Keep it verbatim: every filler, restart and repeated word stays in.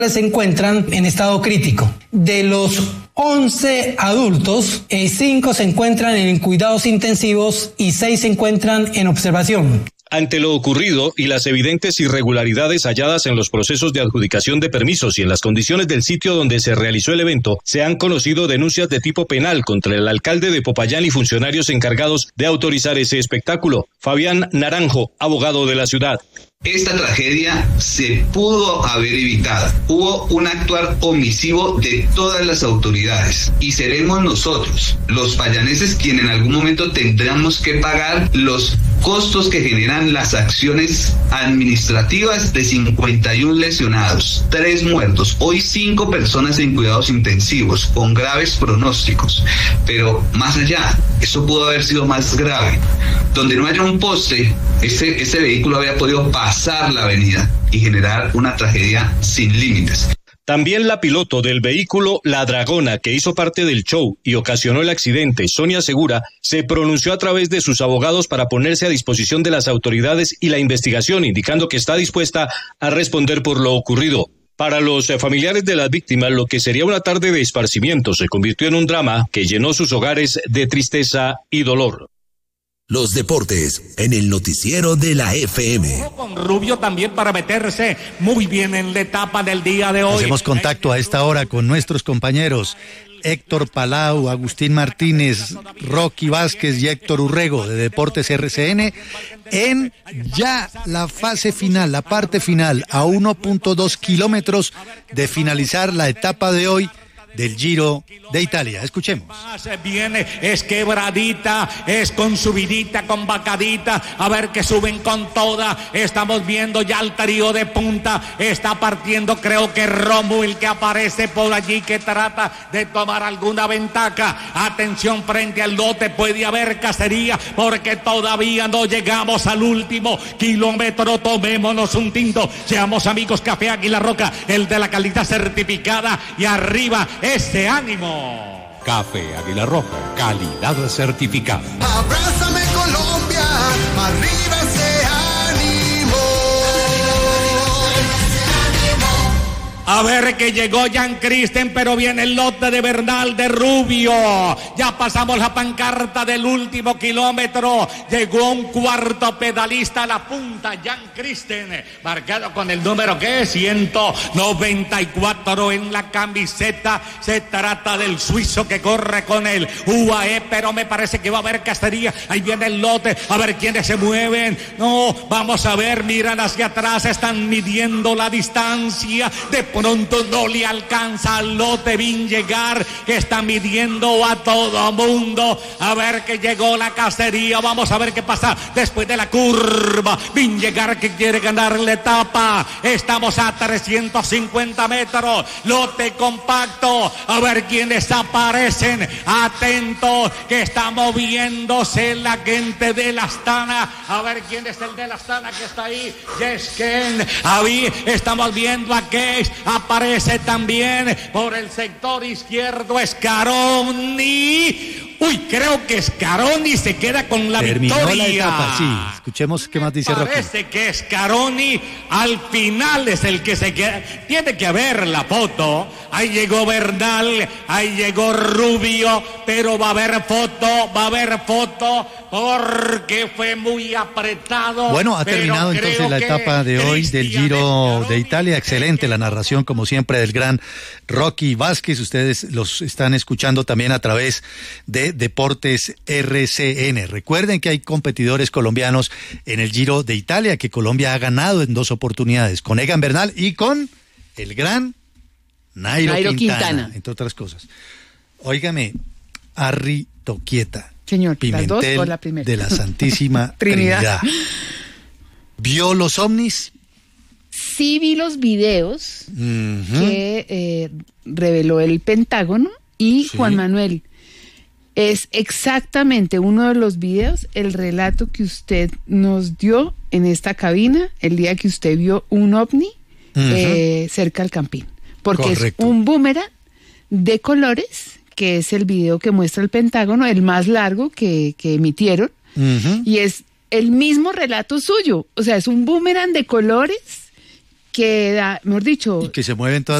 se encuentran en estado crítico. De los once adultos, cinco se encuentran en cuidados intensivos y seis se encuentran en observación. Ante lo ocurrido y las evidentes irregularidades halladas en los procesos de adjudicación de permisos y en las condiciones del sitio donde se realizó el evento, se han conocido denuncias de tipo penal contra el alcalde de Popayán y funcionarios encargados de autorizar ese espectáculo. Fabián Naranjo, abogado de la ciudad. Esta tragedia se pudo haber evitado. Hubo un actuar omisivo de todas las autoridades y seremos nosotros, los payaneses, quienes en algún momento tendremos que pagar los costos que generan las acciones administrativas de cincuenta y uno lesionados, tres muertos, hoy cinco personas en cuidados intensivos con graves pronósticos. Pero más allá, eso pudo haber sido más grave. Donde no haya un poste, ese, ese vehículo había podido pasar la avenida y generar una tragedia sin límites. También la piloto del vehículo La Dragona, que hizo parte del show y ocasionó el accidente, Sonia Segura, se pronunció a través de sus abogados para ponerse a disposición de las autoridades y la investigación, indicando que está dispuesta a responder por lo ocurrido. Para los familiares de las víctimas, lo que sería una tarde de esparcimiento se convirtió en un drama que llenó sus hogares de tristeza y dolor. Los deportes en el noticiero de la F M. Con Rubio también para meterse muy bien en la etapa del día de hoy. Hacemos contacto a esta hora con nuestros compañeros Héctor Palau, Agustín Martínez, Rocky Vázquez y Héctor Urrego de Deportes R C N en ya la fase final, la parte final, a uno punto dos kilómetros de finalizar la etapa de hoy del Giro de Italia. Escuchemos. Viene, es quebradita, es con subidita, con bacadita, a ver que suben con toda. Estamos viendo ya el trío de punta, está partiendo, creo que Romo, el que aparece por allí, que trata de tomar alguna ventaja. Atención, frente al lote puede haber cacería, porque todavía no llegamos al último kilómetro. Tomémonos un tinto, seamos amigos. Café Águila Roja, el de la calidad certificada, y arriba ese ánimo. Café Águila Roja, calidad certificada. Abrázame Colombia, arriba ese ánimo. A ver que llegó Jan Kristen, pero viene el lote de Bernal de Rubio. Ya pasamos la pancarta del último kilómetro. Llegó un cuarto pedalista a la punta, Jan Kristen, marcado con el número que es ciento noventa y cuatro en la camiseta. Se trata del suizo que corre con el U A E, pero me parece que va a haber cacería. Ahí viene el lote, a ver quiénes se mueven. No, vamos a ver, miran hacia atrás, están midiendo la distancia. De pronto no le alcanza al lote Vin llegar, que está midiendo a todo mundo. A ver que llegó la cacería, vamos a ver qué pasa después de la curva. Vin llegar, que quiere ganar la etapa. Estamos a trescientos cincuenta metros, lote compacto. A ver quiénes aparecen. Atentos, que está moviéndose la gente de la Astana. A ver quién es el de la Astana que está ahí. Yesken, ahí estamos viendo a Keis. Aparece también por el sector izquierdo Scaroni. Uy, creo que Scaroni se queda con la Terminó victoria. La etapa, sí. Escuchemos qué más dice Rocky. Parece que Scaroni al final es el que se queda. Tiene que haber la foto. Ahí llegó Bernal, ahí llegó Rubio, pero va a haber foto, va a haber foto, porque fue muy apretado. Bueno, ha terminado entonces la etapa de hoy del Giro de Italia. Excelente la narración, como siempre, del gran Rocky Vázquez. Ustedes los están escuchando también a través de Deportes R C N. Recuerden que hay competidores colombianos en el Giro de Italia, que Colombia ha ganado en dos oportunidades, con Egan Bernal y con el gran Nairo, Nairo Quintana, Quintana, entre otras cosas. Óigame, Arri Toquieta, señor, Pimentel, las dos o la primera de la Santísima Trinidad. Trinidad. ¿Vio los ovnis? Sí vi los videos Uh-huh. que eh, reveló el Pentágono y Sí. Juan Manuel. Es exactamente uno de los videos, el relato que usted nos dio en esta cabina el día que usted vio un ovni Uh-huh. eh, cerca al Campín. Porque Correcto. es un boomerang de colores, que es el video que muestra el Pentágono, el más largo que, que emitieron, Uh-huh. y es el mismo relato suyo. O sea, es un boomerang de colores que da, mejor dicho, y que se mueven todas